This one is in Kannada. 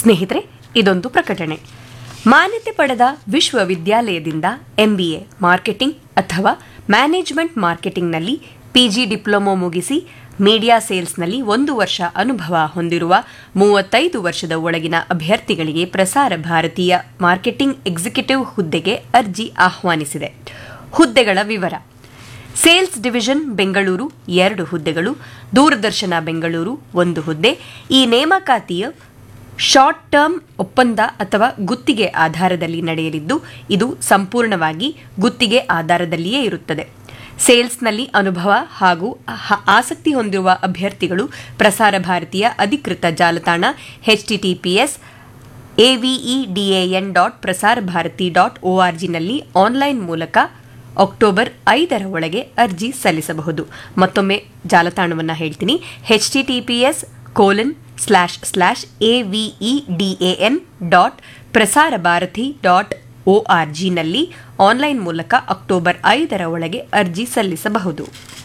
ಸ್ನೇಹಿತರೆ, ಇದೊಂದು ಪ್ರಕಟಣೆ. ಮಾನ್ಯತೆ ಪಡೆದ ವಿಶ್ವವಿದ್ಯಾಲಯದಿಂದ MBA ಮಾರ್ಕೆಟಿಂಗ್ ಅಥವಾ ಮ್ಯಾನೇಜ್ಮೆಂಟ್ ಮಾರ್ಕೆಟಿಂಗ್ನಲ್ಲಿ PG ಡಿಪ್ಲೊಮೊ ಮುಗಿಸಿ ಮೀಡಿಯಾ ಸೇಲ್ಸ್ನಲ್ಲಿ 1 ವರ್ಷ ಅನುಭವ ಹೊಂದಿರುವ 35 ವರ್ಷದ ಒಳಗಿನ ಅಭ್ಯರ್ಥಿಗಳಿಗೆ ಪ್ರಸಾರ ಭಾರತೀಯ ಮಾರ್ಕೆಟಿಂಗ್ ಎಕ್ಸಿಕ್ಯೂಟಿವ್ ಹುದ್ದೆಗೆ ಅರ್ಜಿ ಆಹ್ವಾನಿಸಿದೆ. ಹುದ್ದೆಗಳ ವಿವರ: ಸೇಲ್ಸ್ ಡಿವಿಷನ್ ಬೆಂಗಳೂರು 2 ಹುದ್ದೆಗಳು, ದೂರದರ್ಶನ ಬೆಂಗಳೂರು 1 ಹುದ್ದೆ. ಈ ನೇಮಕಾತಿಯ ಶಾರ್ಟ್ ಟರ್ಮ್ ಒಪ್ಪಂದ ಅಥವಾ ಗುತ್ತಿಗೆ ಆಧಾರದಲ್ಲಿ ನಡೆಯಲಿದ್ದು, ಇದು ಸಂಪೂರ್ಣವಾಗಿ ಗುತ್ತಿಗೆ ಆಧಾರದಲ್ಲಿಯೇ ಇರುತ್ತದೆ. ಸೇಲ್ಸ್ನಲ್ಲಿ ಅನುಭವ ಹಾಗೂ ಆಸಕ್ತಿ ಹೊಂದಿರುವ ಅಭ್ಯರ್ಥಿಗಳು ಪ್ರಸಾರ ಭಾರತೀಯ ಅಧಿಕೃತ ಜಾಲತಾಣ https://avedan.prasarbharati.org ನಲ್ಲಿ ಆನ್ಲೈನ್ ಮೂಲಕ ಅಕ್ಟೋಬರ್ 5ರ ಒಳಗೆ ಅರ್ಜಿ ಸಲ್ಲಿಸಬಹುದು. ಮತ್ತೊಮ್ಮೆ ಜಾಲತಾಣವನ್ನು ಹೇಳ್ತೀನಿ: https://avedan.prasarbharati.org ನಲ್ಲಿ ಆನ್ಲೈನ್ ಮೂಲಕ ಅಕ್ಟೋಬರ್ 5ರ ಒಳಗೆ ಅರ್ಜಿ ಸಲ್ಲಿಸಬಹುದು.